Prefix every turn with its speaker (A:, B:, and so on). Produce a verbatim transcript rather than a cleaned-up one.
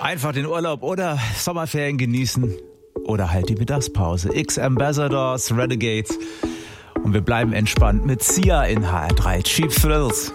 A: Einfach den Urlaub oder Sommerferien genießen oder halt die Mittagspause. X-Ambassadors, Renegades. Und wir bleiben entspannt mit Sia in H R drei. Cheap Thrills.